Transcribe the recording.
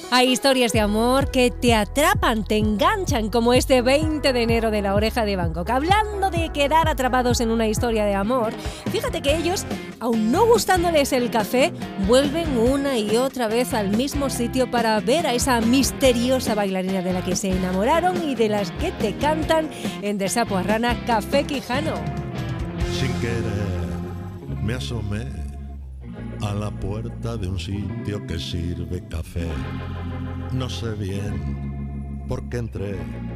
Hay historias de amor que te atrapan, te enganchan, como este 20 de enero de La Oreja de Van Gogh. Hablando de quedar atrapados en una historia de amor, fíjate que ellos, aun no gustándoles el café, vuelven una y otra vez al mismo sitio para ver a esa misteriosa bailarina de la que se enamoraron y de las que te cantan en De Sapo a Rana, Café Quijano. Sin querer me asomé a la puerta de un sitio que sirve café. No sé bien por qué entré,